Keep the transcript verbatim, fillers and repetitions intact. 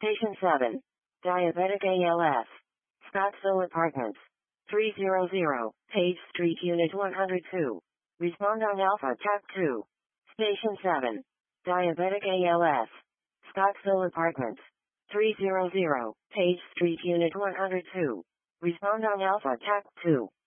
Station seven. Diabetic A L S. Scottsville Apartments. three hundred, Page Street, Unit one hundred two. Respond on Alpha T A C two. Station seven. Diabetic A L S. Scottsville Apartments. three hundred, Page Street, Unit one hundred two. Respond on Alpha T A C two.